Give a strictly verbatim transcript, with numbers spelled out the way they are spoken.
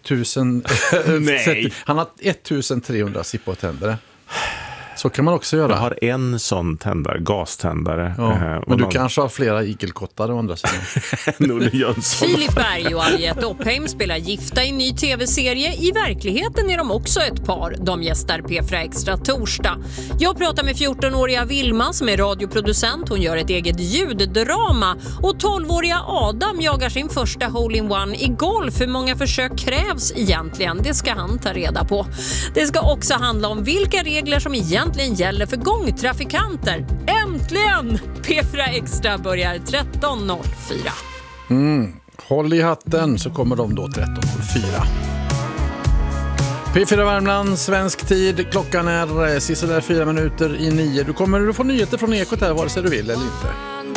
tusen Nej. Han har ettusentrehundra Zippo-tändare. Så kan man också göra. Jag har en sån tändare, gaständare. Ja, eh, men och du någon... kanske har flera igelkottar å andra sidan. Nolle Jönsson. Filip Berg och Aliette Oppheim spelar gifta i en ny tv-serie. I verkligheten är de också ett par. De gästar P fyra Extra torsdag. Jag pratar med fjortonåriga Vilma som är radioproducent. Hon gör ett eget ljuddrama. Och tolvåriga Adam jagar sin första hole-in-one i golf. Hur många försök krävs egentligen? Det ska han ta reda på. Det ska också handla om vilka regler som egentligen gäller för gångtrafikanter. Äntligen! P fyra Extra börjar tretton noll fyra. Mm. Håll i hatten så kommer de då tretton noll fyra. P fyra Värmland, svensk tid. Klockan är sista där fyra minuter i nio. Du kommer att få nyheter från Ekot här vare sig du vill eller inte.